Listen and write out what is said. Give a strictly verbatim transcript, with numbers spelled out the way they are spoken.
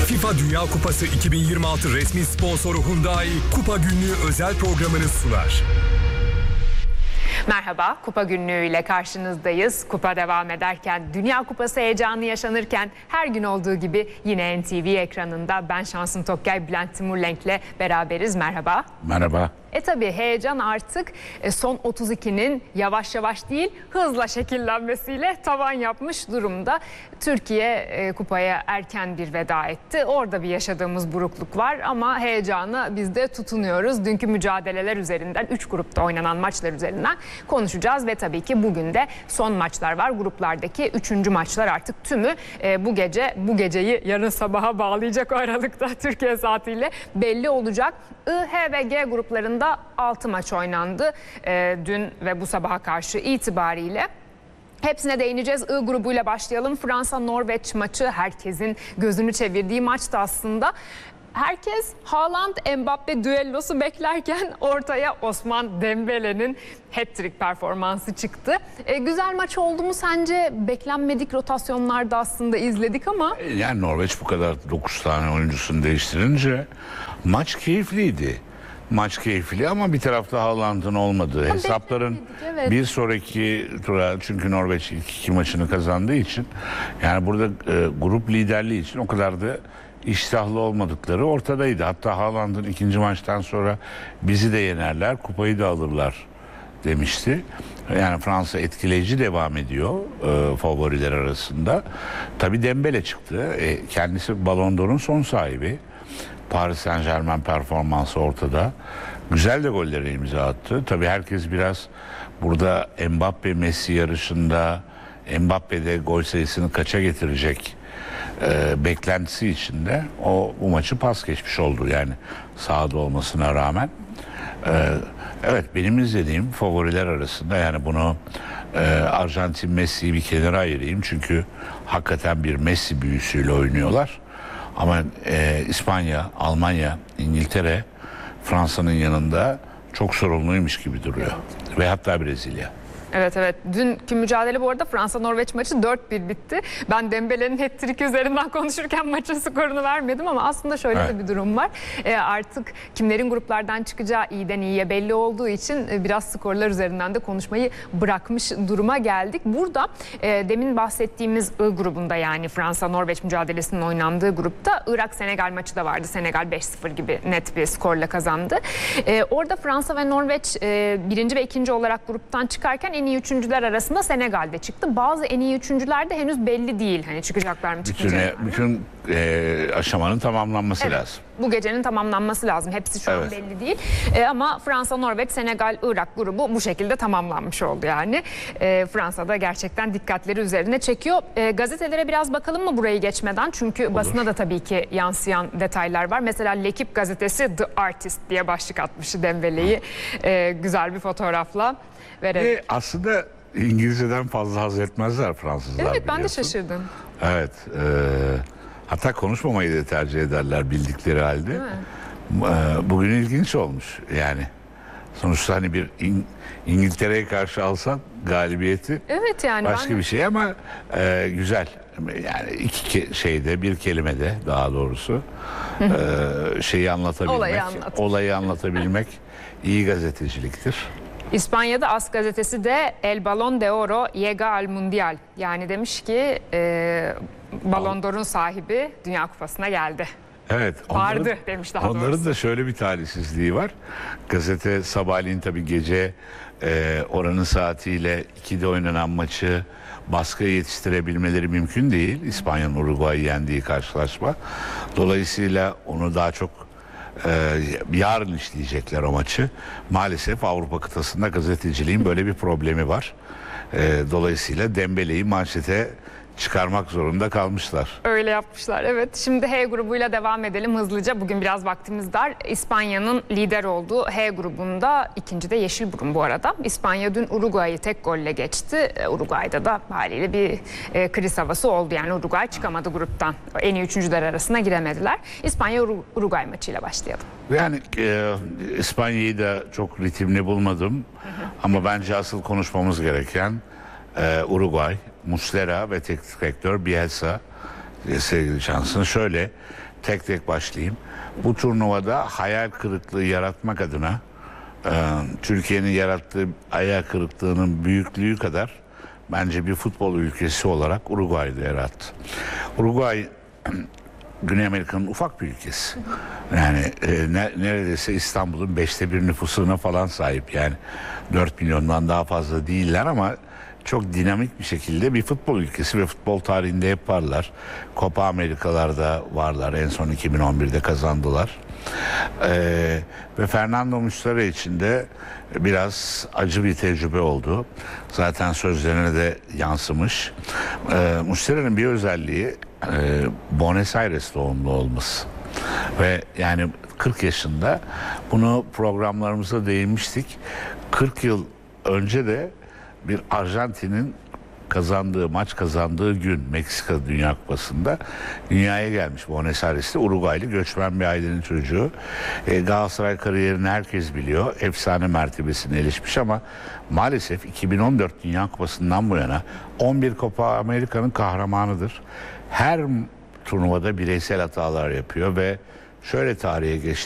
FIFA Dünya Kupası iki bin yirmi altı resmi sponsoru Hyundai, Kupa Günlüğü özel programını sunar. Merhaba, Kupa Günlüğü ile karşınızdayız. Kupa devam ederken, Dünya Kupası heyecanı yaşanırken her gün olduğu gibi yine N T V ekranında ben Şansım Tokyay, Bülent Timurlenk'le beraberiz. Merhaba. Merhaba. E tabi heyecan artık son otuz ikinin yavaş yavaş değil hızla şekillenmesiyle tavan yapmış durumda. Türkiye kupaya erken bir veda etti. Orada bir yaşadığımız burukluk var ama heyecana biz de tutunuyoruz. Dünkü mücadeleler üzerinden, üç grupta oynanan maçlar üzerinden konuşacağız ve tabii ki bugün de son maçlar var. Gruplardaki üçüncü maçlar artık tümü bu gece, bu geceyi yarın sabaha bağlayacak o aralıkta Türkiye saatiyle belli olacak. I, H ve G gruplarında altı maç oynandı e, dün ve bu sabaha karşı itibariyle. Hepsine değineceğiz. I grubuyla başlayalım. Fransa-Norveç maçı herkesin gözünü çevirdiği maçtı aslında. Herkes Haaland-Mbappe düellosu beklerken ortaya Osman Dembele'nin hat-trick performansı çıktı. E, güzel maç oldu mu sence? Beklenmedik rotasyonlarda aslında izledik ama. Yani Norveç bu kadar dokuz tane oyuncusunu değiştirince maç keyifliydi. Maç keyifli ama bir tarafta Haaland'ın olmadığı, Tam hesapların evet. bir sonraki tura, çünkü Norveç ilk iki maçını kazandığı için, yani burada e, grup liderliği için o kadar da iştahlı olmadıkları ortadaydı. Hatta Haaland'ın ikinci maçtan sonra bizi de yenerler, kupayı da alırlar demişti. Yani Fransa etkileyici devam ediyor e, favoriler arasında. Tabii Dembele çıktı. E, kendisi Ballon d'Or'un son sahibi. Paris Saint-Germain performansı ortada. Güzel de gollere imza attı. Tabii herkes biraz burada Mbappe Messi yarışında Mbappe'de gol sayısını kaça getirecek e, beklentisi içinde o bu maçı pas geçmiş oldu, yani sahada olmasına rağmen. E, evet, benim izlediğim favoriler arasında, yani bunu e, Arjantin Messi'yi bir kenara ayırayım çünkü hakikaten bir Messi büyüsüyle oynuyorlar. Ama e, İspanya, Almanya, İngiltere, Fransa'nın yanında çok sorumluymuş gibi duruyor. Evet. Ve hatta Brezilya. Evet evet. Dünkü mücadele bu arada Fransa-Norveç maçı dört bir bitti. Ben Dembele'nin hat-trick üzerinden konuşurken maçın skorunu vermedim ama aslında şöyle evet. de bir durum var. E, artık kimlerin gruplardan çıkacağı iyiden iyiye belli olduğu için e, biraz skorlar üzerinden de konuşmayı bırakmış duruma geldik. Burada e, demin bahsettiğimiz I grubunda, yani Fransa-Norveç mücadelesinin oynandığı grupta Irak-Senegal maçı da vardı. Senegal beş sıfır gibi net bir skorla kazandı. E, orada Fransa ve Norveç e, birinci ve ikinci olarak gruptan çıkarken en iyi üçüncüler arasında Senegal'de çıktı. Bazı en iyi üçüncüler de henüz belli değil. Hani çıkacaklar mı, çıkmayacaklar mı? Bütün, bütün e, aşamanın tamamlanması evet. lazım. Bu gecenin tamamlanması lazım. Hepsi şu evet. an belli değil. E, ama Fransa, Norveç, Senegal, Irak grubu bu şekilde tamamlanmış oldu yani. E, Fransa'da gerçekten dikkatleri üzerine çekiyor. E, gazetelere biraz bakalım mı burayı geçmeden? Çünkü Olur. basına da tabii ki yansıyan detaylar var. Mesela L'Equipe gazetesi The Artist diye başlık atmış Dembele'yi. E, güzel bir fotoğrafla. Ve aslında İngilizceden fazla haz etmezler Fransızlar. Evet, ben biliyorsun. de şaşırdım. Evet. E, hatta konuşmamayı da tercih ederler bildikleri halde. E, bugün ilginç olmuş yani. Sonuçta hani bir İng İngiltere'ye karşı alsan galibiyeti evet, yani başka ben... bir şey ama e, güzel. Yani iki şeyde, bir kelimede daha doğrusu e, şeyi anlatabilmek, olayı, anlat. olayı anlatabilmek iyi gazeteciliktir. İspanya'da As gazetesi de El Balón de Oro llega al Mundial. Yani demiş ki e, Ballon d'Or'un sahibi Dünya Kupası'na geldi. Evet. Vardı onların, demiş daha onların doğrusu. da şöyle bir talihsizliği var. Gazete sabahleyin tabii gece e, oranın saatiyle ikide oynanan maçı baskıya yetiştirebilmeleri mümkün değil. İspanya'nın Uruguay'ı yendiği karşılaşma. Dolayısıyla onu daha çok Ee, yarın işleyecekler o maçı. Maalesef Avrupa kıtasında gazeteciliğin böyle bir problemi var. Ee, dolayısıyla Dembele'yi manşete çıkarmak zorunda kalmışlar. Öyle yapmışlar, evet. Şimdi H grubuyla devam edelim hızlıca. Bugün biraz vaktimiz dar. İspanya'nın lider olduğu H grubunda, ikinci de Yeşilburun bu arada. İspanya dün Uruguay'ı tek golle geçti. Uruguay'da da haliyle bir e, kriz havası oldu. Yani Uruguay çıkamadı gruptan. En iyi üçüncüler arasına giremediler. İspanya-Uruguay maçıyla başlayalım. Yani e, İspanya'yı da çok ritimli bulmadım. Hı hı. Ama bence asıl konuşmamız gereken e, Uruguay, Muslera ve teknik direktör Bielsa. Sevgili Şansın, şöyle tek tek başlayayım. Bu turnuvada hayal kırıklığı yaratmak adına e, Türkiye'nin yarattığı hayal kırıklığının büyüklüğü kadar bence bir futbol ülkesi olarak Uruguay'da yarattı. Uruguay Güney Amerika'nın ufak bir ülkesi. Yani e, ne, neredeyse İstanbul'un beşte bir nüfusuna falan sahip. Yani dört milyondan daha fazla değiller ama çok dinamik bir şekilde bir futbol ülkesi ve futbol tarihinde hep varlar. Copa Amerikalarda varlar. En son iki bin on birde kazandılar. Ee, ve Fernando Muslera için de biraz acı bir tecrübe oldu. Zaten sözlerine de yansımış. Ee, Muslera'nın bir özelliği e, Buenos Aires doğumlu olması. Ve yani kırk yaşında, bunu programlarımızda değinmiştik. kırk yıl önce de bir Arjantin'in kazandığı, maç kazandığı gün Meksika Dünya Kupası'nda dünyaya gelmiş Buenos Aires'te. Uruguaylı göçmen bir ailenin çocuğu. E, Galatasaray kariyerini herkes biliyor. Efsane mertebesine erişmiş ama maalesef iki bin on dört Dünya Kupası'ndan bu yana on bir Copa Amerika'nın kahramanıdır. Her turnuvada bireysel hatalar yapıyor ve şöyle tarihe geçti.